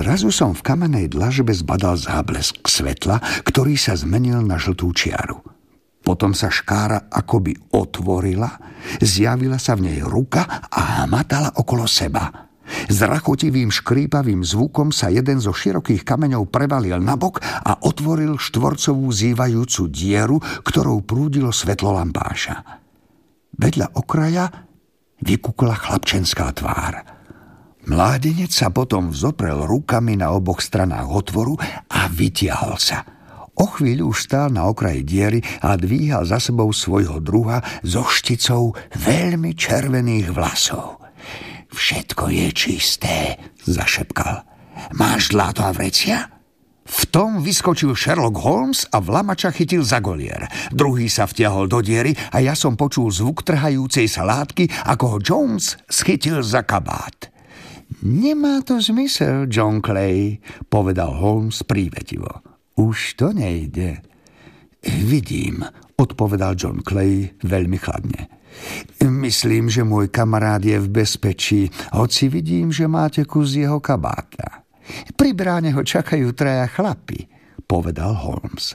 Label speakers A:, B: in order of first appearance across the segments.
A: Zrazu som v kamennej dlažbe zbadal záblesk svetla, ktorý sa zmenil na žltú čiaru. Potom sa škára akoby otvorila, zjavila sa v nej ruka a hmatala okolo seba. S rachotivým škrípavým zvukom sa jeden zo širokých kameňov prevalil nabok a otvoril štvorcovú zývajúcu dieru, ktorou prúdilo svetlo lampáša. Vedľa okraja vykukla chlapčenská tvár. Mládenec sa potom vzoprel rukami na oboch stranách otvoru a vytiahol sa. O chvíľu už stál na okraji diery a dvíhal za sebou svojho druha so šticou veľmi červených vlasov. Všetko je čisté, zašepkal. Máš dláto a vrecia? V tom vyskočil Sherlock Holmes a vlamača chytil za golier. Druhý sa vtiahol do diery a ja som počul zvuk trhajúcej sa látky, ako ho Jones schytil za kabát. Nemá to zmysel, John Clay, povedal Holmes prívetivo. Už to nejde. Vidím, odpovedal John Clay veľmi chladne. Myslím, že môj kamarát je v bezpečí, hoci vidím, že máte kus jeho kabáta. Pri bráne ho čakajú traja chlapi, povedal Holmes.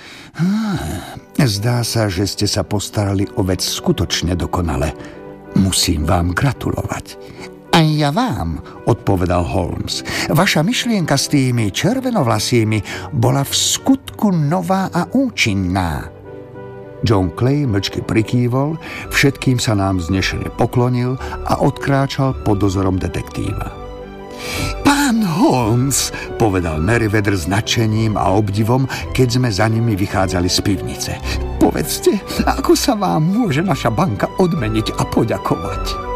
A: Zdá sa, že ste sa postarali o vec skutočne dokonale. Musím vám gratulovať. Aj ja vám, odpovedal Holmes. Vaša myšlienka s tými červenovlasými bola v skutku nová a účinná. John Clay mlčky prikývol, všetkým sa nám vznešene poklonil a odkráčal pod dozorom detektíva. Pán Holmes, povedal Merryweather s nadšením a obdivom, keď sme za nimi vychádzali z pivnice. Povedzte, ako sa vám môže naša banka odmeniť a poďakovať?